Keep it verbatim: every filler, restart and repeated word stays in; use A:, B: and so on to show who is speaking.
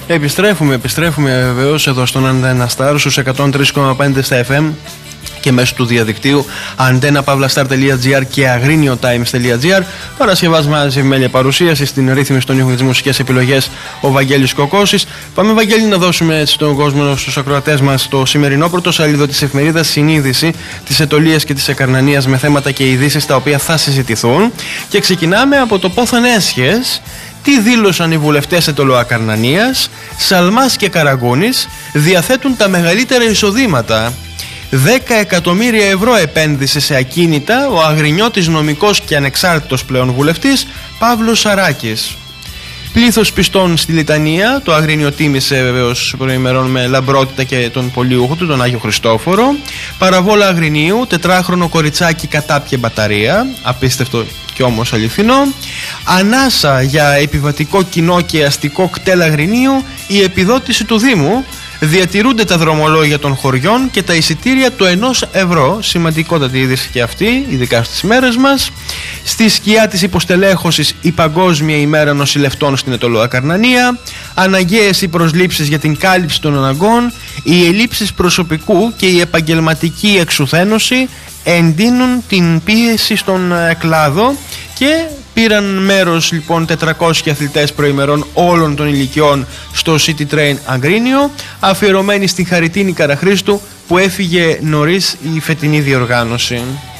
A: Επιστρέφουμε, επιστρέφουμε βεβαίως εδώ στον Αντένα Star στους εκατόν τρία κόμμα πέντε στα εφ εμ και μέσω του διαδικτύου αντένα παύλα σταρ τελεία τζι άρ και αγρίνιο τάιμς τελεία τζι άρ. Παρασκευάσμα σε επιμέλεια παρουσίαση, στην ρύθμιση των ήχων και τις μουσικές επιλογές ο Βαγγέλης Κοκώσης. Πάμε, Βαγγέλη, να δώσουμε στον κόσμο, στους ακροατές μας, το σημερινό πρωτοσέλιδο της εφημερίδας Συνείδηση, της Ετωλείας και της Ακαρνανίας, με θέματα και ειδήσεις τα οποία θα συζητηθούν. Και ξεκινάμε από το πόθεν έσχες. Τι δήλωσαν οι βουλευτές Ετωλοακαρνανίας? Σαλμάς και Καραγκούνης διαθέτουν τα μεγαλύτερα εισοδήματα. δέκα εκατομμύρια ευρώ επένδυσε σε ακίνητα ο αγρινιώτης νομικός και ανεξάρτητος πλέον βουλευτής Παύλος Σαράκης. Πλήθος πιστών στη Λιτανία, το Αγρίνιο τίμησε βεβαίως προημερών με λαμπρότητα και τον πολιούχο του, τον Άγιο Χριστόφορο. Παραβόλα Αγρινίου, τετράχρονο κοριτσάκι κατάπιε μπαταρία, απίστευτο και όμως αληθινό. Ανάσα για επιβατικό κοινό και αστικό κτέλ Αγρινίου, η επιδότηση του Δήμου. Διατηρούνται τα δρομολόγια των χωριών και τα εισιτήρια του ενός ευρώ. Σημαντικότατη είδηση και αυτή, ειδικά στις μέρες μας. Στη σκιά της υποστελέχωσης η Παγκόσμια ημέρα νοσηλευτών στην Ετωλοακαρνανία. Αναγκαίες οι προσλήψεις για την κάλυψη των αναγκών. Οι ελλείψεις προσωπικού και η επαγγελματική εξουθένωση εντείνουν την πίεση στον κλάδο. Και πήραν μέρος λοιπόν τετρακόσιοι αθλητές προημερών όλων των ηλικιών στο City Train Αγρίνιο, αφιερωμένοι στην Χαριτίνη Καραχρήστου που έφυγε νωρίς η φετινή διοργάνωση.